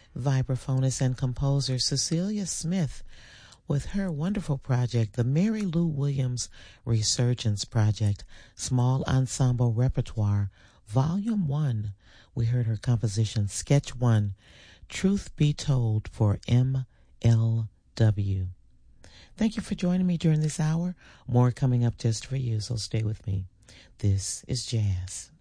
vibraphonist and composer Cecilia Smith with her wonderful project, the Mary Lou Williams Resurgence Project, Small Ensemble Repertoire, Volume 1. We heard her composition, Sketch 1, Truth Be Told for MLW. Thank you for joining me during this hour. More coming up just for you, so stay with me. This is Jazz.